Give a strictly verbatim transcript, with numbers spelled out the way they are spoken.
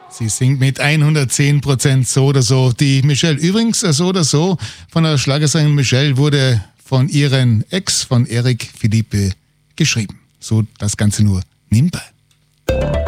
Sie singt mit hundertzehn Prozent so oder so. Die Michelle, übrigens so oder so, von der Schlagersängerin Michelle wurde von ihren Ex, von Eric Philippe, geschrieben. So das Ganze nur nebenbei.